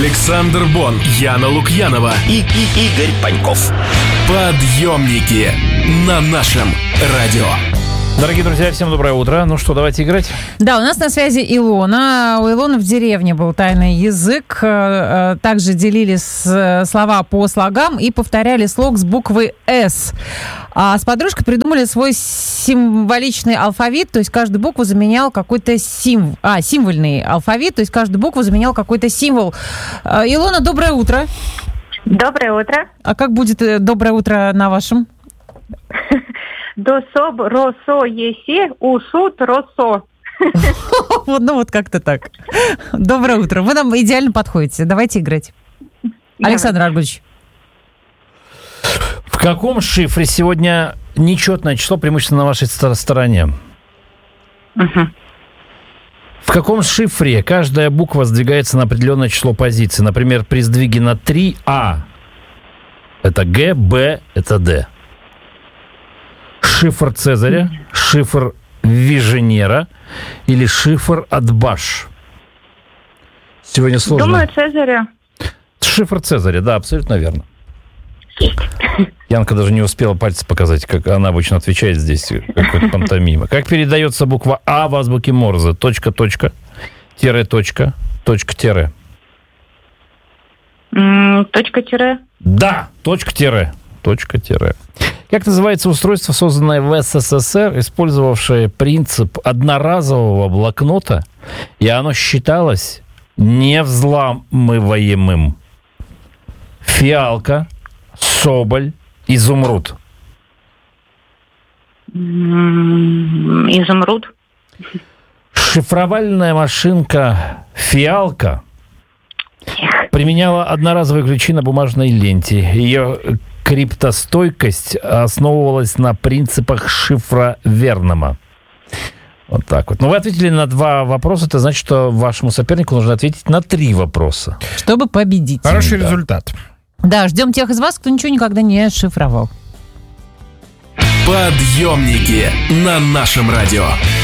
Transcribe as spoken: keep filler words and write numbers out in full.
Александр Бон, Яна Лукьянова и, и Игорь Паньков. Подъемники на нашем радио. Дорогие друзья, всем доброе утро. Ну что, давайте играть? Да, у нас на связи Илона. У Илоны в деревне был тайный язык. Также делили слова по слогам и повторяли слог с буквы «С». А с подружкой придумали свой символичный алфавит, то есть каждую букву заменял какой-то символ. А, символьный алфавит, то есть каждую букву заменял какой-то символ. Илона, доброе утро. Доброе утро. А как будет доброе утро на вашем? Дособ, росо, еси, усут, росо. Ну вот как-то так. Доброе утро. Вы нам идеально подходите. Давайте играть. Александр Аргунович. В каком шифре сегодня нечетное число преимущественно на вашей стороне? Угу. В каком шифре каждая буква сдвигается на определенное число позиций? Например, при сдвиге на три А это Г, Б это Д. Шифр Цезаря, шифр Виженера или шифр от Баш? Сегодня сложно. Думаю, Цезаря. Шифр Цезаря, да, абсолютно верно. Янка даже не успела пальцы показать, как она обычно отвечает здесь, как пантомима. Как передается буква А в азбуке Морзе? Точка, точка, тире, точка, точка, тире. Точка, тире. Да, точка, тире, точка, тире. Как называется устройство, созданное в СССР, использовавшее принцип одноразового блокнота, и оно считалось невзламываемым? Фиалка, соболь, изумруд. Изумруд. Шифровальная машинка «Фиалка» применяла одноразовые ключи на бумажной ленте. Ее криптостойкость основывалась на принципах шифра Вернома. Вот так вот. Но вы ответили на два вопроса. Это значит, что вашему сопернику нужно ответить на три вопроса. Чтобы победить. Хороший Да. результат. Да, ждем тех из вас, кто ничего никогда не шифровал. Подъемники на нашем радио.